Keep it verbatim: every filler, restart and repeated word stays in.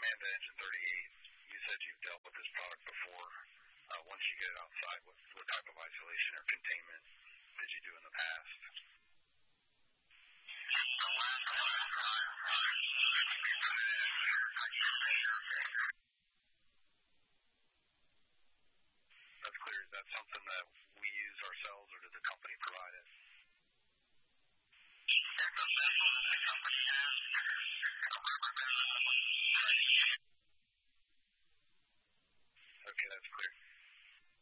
Panda Engine thirty-eight, you said you've dealt with this product before. Uh, once you get it outside, what, what type of isolation or containment did you do in the past? That's clear. Is that something that we use ourselves, or did the company provide it? Okay, that's clear.